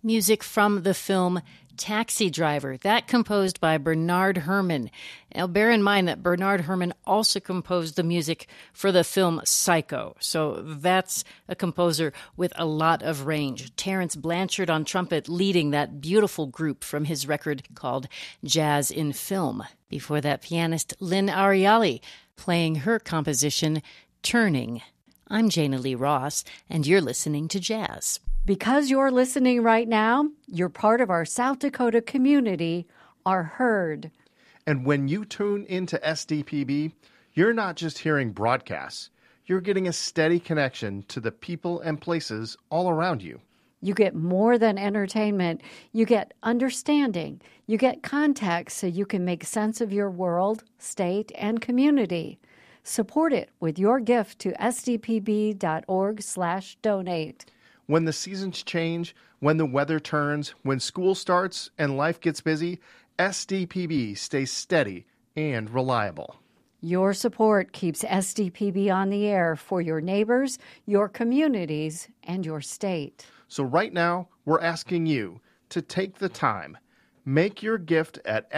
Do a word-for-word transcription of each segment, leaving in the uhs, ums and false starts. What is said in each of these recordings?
Music from the film Taxi Driver, that composed by Bernard Herrmann. Now, bear in mind that Bernard Herrmann also composed the music for the film Psycho, so that's a composer with a lot of range. Terence Blanchard on trumpet leading that beautiful group from his record called Jazz in Film. Before that, pianist Lynn Ariali playing her composition Turning. I'm Jana Lee Ross, and you're listening to Jazz. Because you're listening right now, you're part of our South Dakota community, our herd. And when you tune into S D P B, you're not just hearing broadcasts. You're getting a steady connection to the people and places all around you. You get more than entertainment. You get understanding. You get context so you can make sense of your world, state, and community. Support it with your gift to sdpb.org slash donate. When the seasons change, when the weather turns, when school starts and life gets busy, S D P B stays steady and reliable. Your support keeps S D P B on the air for your neighbors, your communities, and your state. So right now, we're asking you to take the time, make your gift at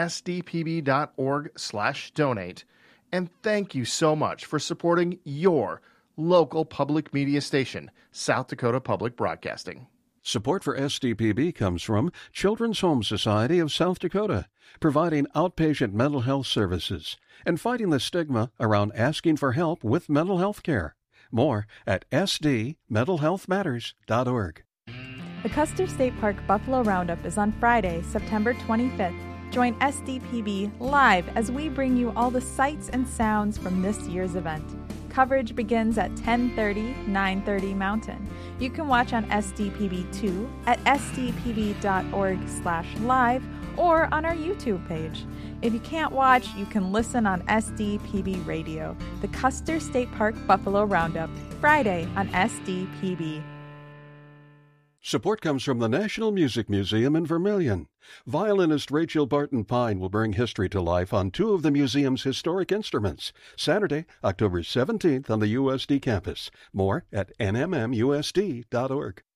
sdpb.org slash donate, and thank you so much for supporting your local public media station, South Dakota Public Broadcasting. Support for S D P B comes from Children's Home Society of South Dakota, providing outpatient mental health services and fighting the stigma around asking for help with mental health care. More at s d mental health matters dot org. The Custer State Park Buffalo Roundup is on Friday, September twenty-fifth. Join S D P B live as we bring you all the sights and sounds from this year's event. Coverage begins at ten thirty, nine thirty Mountain. You can watch on S D P B two at sdpb.org slash live or on our YouTube page. If you can't watch, you can listen on S D P B Radio, the Custer State Park Buffalo Roundup, Friday on S D P B. Support comes from the National Music Museum in Vermilion. Violinist Rachel Barton Pine will bring history to life on two of the museum's historic instruments. Saturday, October seventeenth on the U S D campus. More at n m m u s d dot org.